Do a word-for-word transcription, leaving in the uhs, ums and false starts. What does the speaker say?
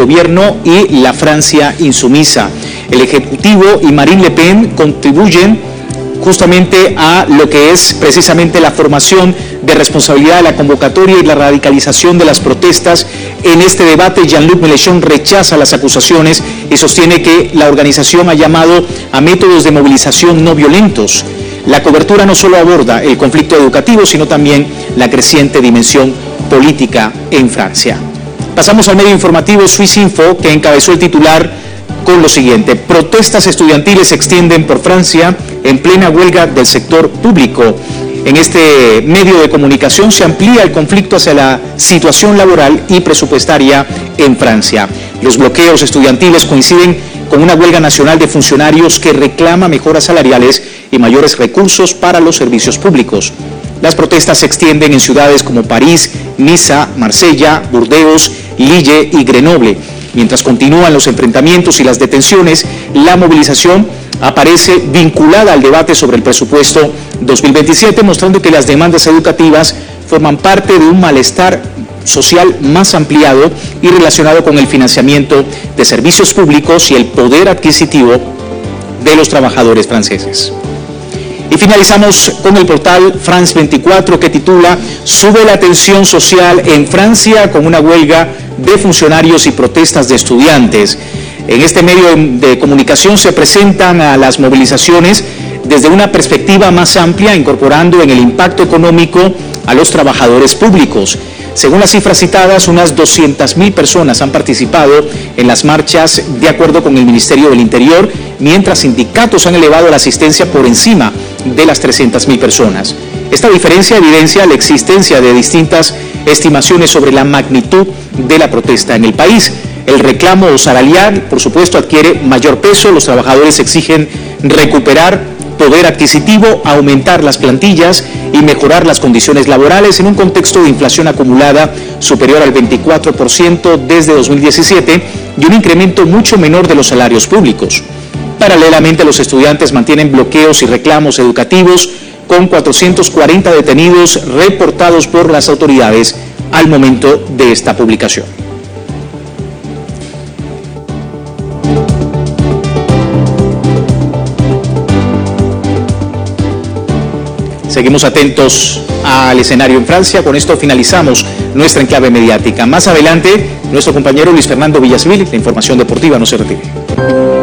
gobierno y la Francia insumisa. El Ejecutivo y Marine Le Pen contribuyen justamente a lo que es precisamente la formación de responsabilidad de la convocatoria y la radicalización de las protestas. En este debate, Jean-Luc Mélenchon rechaza las acusaciones y sostiene que la organización ha llamado a métodos de movilización no violentos. La cobertura no solo aborda el conflicto educativo, sino también la creciente dimensión política en Francia. Pasamos al medio informativo Swiss Info, que encabezó el titular con lo siguiente: protestas estudiantiles se extienden por Francia en plena huelga del sector público. En este medio de comunicación se amplía el conflicto hacia la situación laboral y presupuestaria en Francia. Los bloqueos estudiantiles coinciden con una huelga nacional de funcionarios que reclama mejoras salariales y mayores recursos para los servicios públicos. Las protestas se extienden en ciudades como París, Niza, Marsella, Burdeos, Lille y Grenoble. Mientras continúan los enfrentamientos y las detenciones, la movilización aparece vinculada al debate sobre el presupuesto dos mil veintisiete, mostrando que las demandas educativas forman parte de un malestar social más ampliado y relacionado con el financiamiento de servicios públicos y el poder adquisitivo de los trabajadores franceses. Y finalizamos con el portal France veinticuatro, que titula: sube la tensión social en Francia con una huelga de funcionarios y protestas de estudiantes. En este medio de comunicación se presentan a las movilizaciones desde una perspectiva más amplia, incorporando en el impacto económico a los trabajadores públicos. Según las cifras citadas, unas doscientas mil personas han participado en las marchas, de acuerdo con el Ministerio del Interior, mientras sindicatos han elevado la asistencia por encima de las trescientas mil personas. Esta diferencia evidencia la existencia de distintas estimaciones sobre la magnitud de la protesta en el país. El reclamo salarial, por supuesto, adquiere mayor peso. Los trabajadores exigen recuperar poder adquisitivo, aumentar las plantillas y mejorar las condiciones laborales en un contexto de inflación acumulada superior al veinticuatro por ciento desde dos mil diecisiete y un incremento mucho menor de los salarios públicos. Paralelamente, los estudiantes mantienen bloqueos y reclamos educativos, con cuatrocientos cuarenta detenidos reportados por las autoridades al momento de esta publicación. Seguimos atentos al escenario en Francia. Con esto finalizamos nuestra enclave mediática. Más adelante, nuestro compañero Luis Fernando Villasmil, la información deportiva, no se retire.